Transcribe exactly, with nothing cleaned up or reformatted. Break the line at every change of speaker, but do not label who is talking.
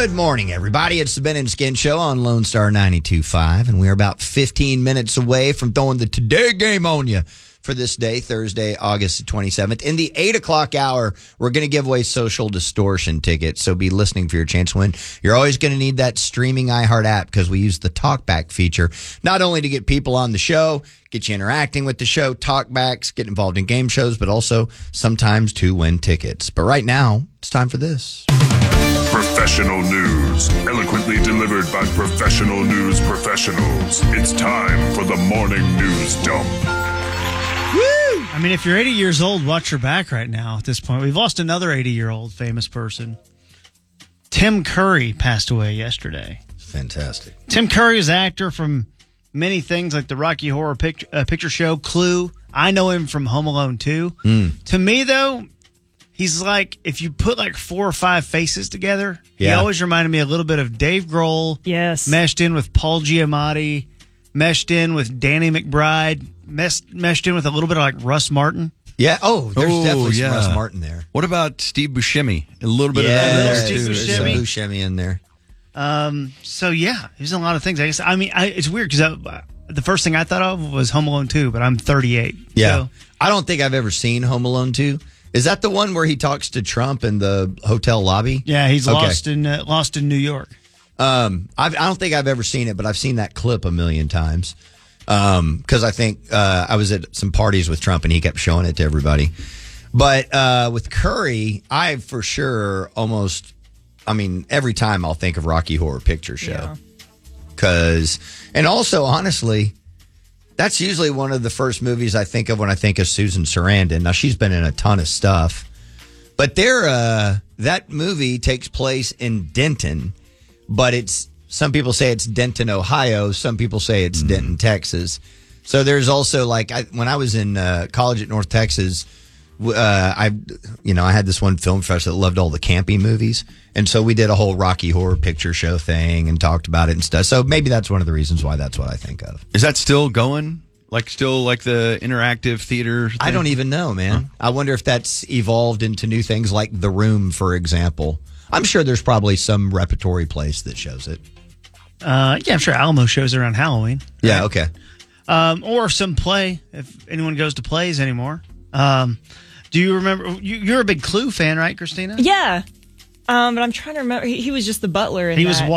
Good morning, everybody. It's the Ben and Skin Show on Lone Star ninety-two point five, and we're about fifteen minutes away from throwing the Today game on you for this day, Thursday, August twenty-seventh. In the eight o'clock hour, we're going to give away Social Distortion tickets, so be listening for your chance to win. You're always going to need that streaming iHeart app because we use the talkback feature, not only to get people on the show, get you interacting with the show, talkbacks, get involved in game shows, but also sometimes to win tickets. But right now, it's time for this.
Professional news, eloquently delivered by professional news professionals. It's time for the morning news dump.
Woo! I mean, if you're eighty years old, watch your back right now at this point. We've lost another eighty-year-old famous person. Tim Curry passed away yesterday.
Fantastic.
Tim Curry is an actor from many things like the Rocky Horror Picture, uh, Picture Show, Clue. I know him from Home Alone two. Mm. To me, though, he's like, if you put like four or five faces together, yeah. He always reminded me a little bit of Dave Grohl.
Yes.
Meshed in with Paul Giamatti, meshed in with Danny McBride, meshed, meshed in with a little bit of like Russ Martin.
Yeah. Oh, there's
oh,
definitely some
yeah.
Russ Martin there.
What about Steve Buscemi? A little bit
yeah,
of that.
There's
Steve
Buscemi.
Buscemi.
There's some Buscemi in there.
Um. So, yeah, he's in a lot of things. I guess, I mean, I, it's weird because the first thing I thought of was Home Alone two, but I'm thirty-eight.
Yeah.
So.
I don't think I've ever seen Home Alone two. Is that the one where he talks to Trump in the hotel lobby?
Yeah, he's
okay.
lost in uh, lost in New York.
Um, I've, I don't think I've ever seen it, but I've seen that clip a million times. Um, because I think uh, I was at some parties with Trump and he kept showing it to everybody. But uh, with Curry, I for sure almost, I mean, every time I'll think of Rocky Horror Picture Show. Because, yeah. And also, honestly, that's usually one of the first movies I think of when I think of Susan Sarandon. Now, she's been in a ton of stuff. But there, uh, that movie takes place in Denton, but it's, some people say it's Denton, Ohio. Some people say it's mm. Denton, Texas. So there's also like, I, when I was in uh, college at North Texas, uh, I, you know, I had this one film professor that loved all the campy movies. And so we did a whole Rocky Horror Picture Show thing and talked about it and stuff. So maybe that's one of the reasons why that's what I think of.
Is that still going? Like still like the interactive theater thing?
I don't even know, man. Huh? I wonder if that's evolved into new things like The Room, for example. I'm sure there's probably some repertory place that shows it.
Uh, yeah, I'm sure Alamo shows around Halloween. Right?
Yeah, okay.
Um, or some play, if anyone goes to plays anymore. Um, do you remember, you, you're a big Clue fan, right, Christina?
Yeah. Um, but I'm trying to remember. He, he was just the butler in
he
that.
was